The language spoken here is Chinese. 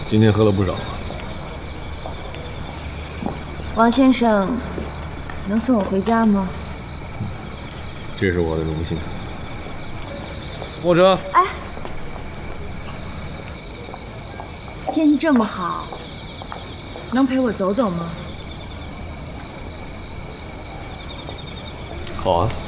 今天喝了不少。 王先生，能送我回家吗？ 这是我的荣幸。莫车。 哎，天气这么好，能陪我走走吗？ 好啊。